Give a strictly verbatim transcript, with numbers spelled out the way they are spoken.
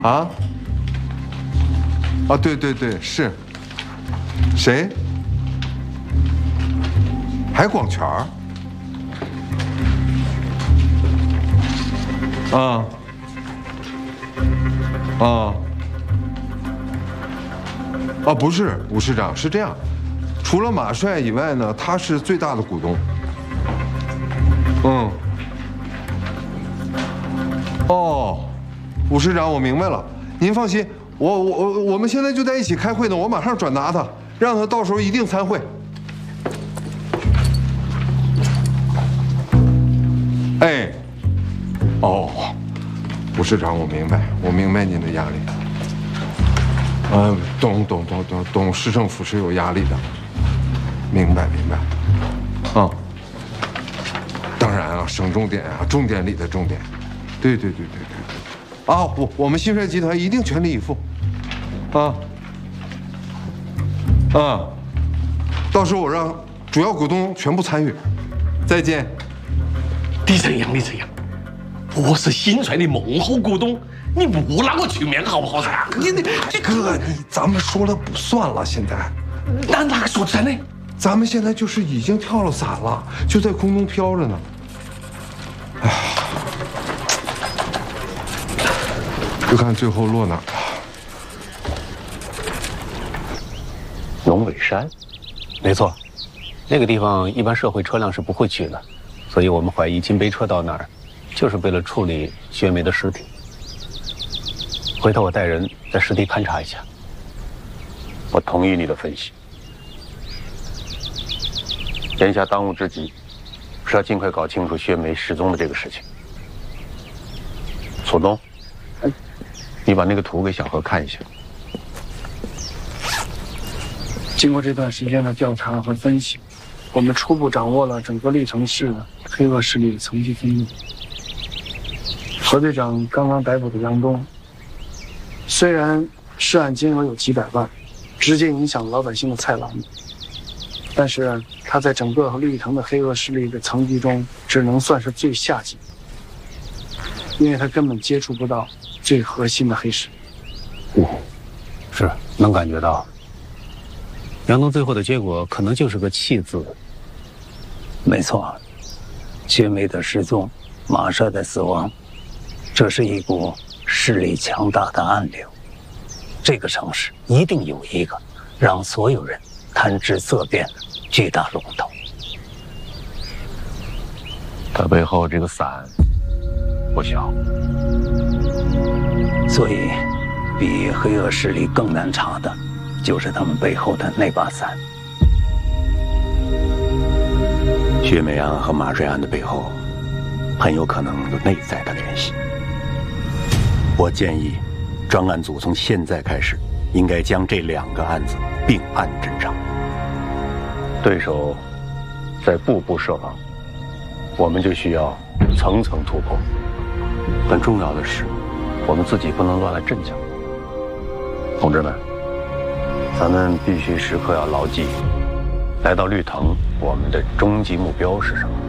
啊？啊，对对对，是。谁？海广泉儿。啊。啊。啊，不是，吴市长，是这样，除了马帅以外呢，他是最大的股东。嗯。哦，吴市长，我明白了，您放心，我我我我们现在就在一起开会呢，我马上转达他，让他到时候一定参会。哎，哦，吴市长，我明白，我明白您的压力。嗯，懂懂懂懂懂，市政府是有压力的，明白明白。啊，当然啊，省重点啊，重点里的重点。对对对对对对。啊，我我们新帅集团一定全力以赴。啊。啊，到时候我让主要股东全部参与。再见。 李晨阳，李晨阳，我是新帅的幕后股东。你不让我去面好不好噻？你你哥，你咱们说了不算了，现在。 那哪个说真的？ 咱们现在就是已经跳了伞了，就在空中飘着呢。哎呀，就看最后落哪儿了。 龙尾山，没错，那个地方一般社会车辆是不会去的，所以我们怀疑金杯车到那儿，就是为了处理薛梅的尸体。回头我带人在实地勘察一下。我同意你的分析。眼下当务之急是要尽快搞清楚薛梅失踪的这个事情。楚东，你把那个图给小何看一下。 经过这段时间的调查和分析，我们初步掌握了整个历城市的黑恶势力的层级分布。何队长刚刚逮捕的杨东，虽然涉案金额有几百万，直接影响老百姓的菜篮子，但是他在整个绿城的黑恶势力的层级中，只能算是最下级，因为他根本接触不到最核心的黑势力。 嗯，是能感觉到，杨东最后的结果可能就是个弃字。 没错，薛梅的失踪，马帅的死亡，这是一股势力强大的暗流。这个城市一定有一个让所有人谈之色变的巨大龙头。 他背后这个伞不小， 所以比黑恶势力更难查的，就是他们背后的那把伞。 薛梅案和马瑞案的背后，很有可能有内在的联系。我建议，专案组从现在开始，应该将这两个案子并案侦查。对手在步步设防，我们就需要层层突破。很重要的是，我们自己不能乱了阵脚。同志们，咱们必须时刻要牢记，来到绿藤，我们的终极目标是什么？